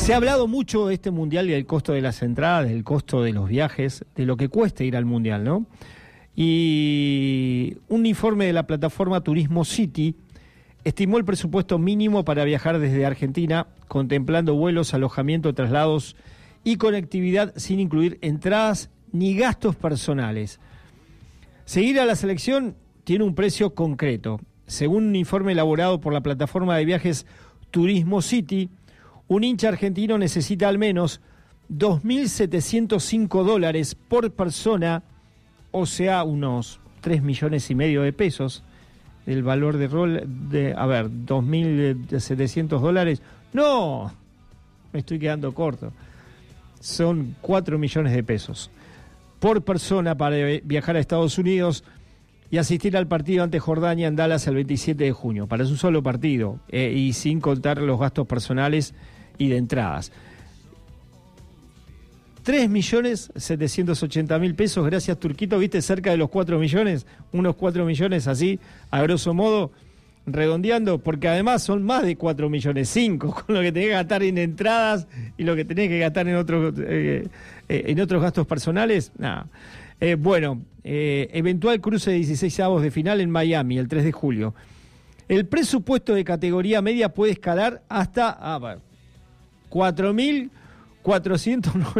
Se ha hablado mucho de este mundial y del costo de las entradas, del costo de los viajes, de lo que cuesta ir al mundial, ¿no? Y un informe de la plataforma Turismo City estimó el presupuesto mínimo para viajar desde Argentina, contemplando vuelos, alojamiento, traslados y conectividad sin incluir entradas ni gastos personales. Seguir a la selección tiene un precio concreto. Según un informe elaborado por la plataforma de viajes Turismo City, un hincha argentino necesita al menos $2.705 por persona, o sea, unos 3,5 millones de pesos. El valor de $2.700. No, me estoy quedando corto. Son 4 millones de pesos por persona para viajar a Estados Unidos y asistir al partido ante Jordania en Dallas el 27 de junio. Para un solo partido y sin contar los gastos personales y de entradas. 3.780.000 pesos, gracias Turquito, viste, cerca de los 4 millones, unos 4 millones así, a grosso modo, redondeando, porque además son más de 4 millones, 5, con lo que tenés que gastar en entradas y lo que tenés que gastar en otros gastos personales, nada. Eventual cruce de 16avos de final en Miami, el 3 de julio. El presupuesto de categoría media puede escalar hasta 4.490